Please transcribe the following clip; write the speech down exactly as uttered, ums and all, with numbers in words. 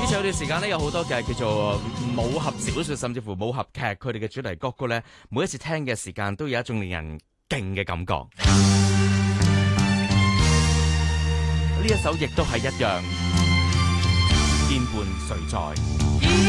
前有段時間咧，有好多嘅叫做武俠小說，甚至乎武俠劇，佢哋嘅主題歌曲咧，每一次聽嘅時間都有一種令人勁嘅感覺。呢一首亦都係一樣，鍵盤誰在？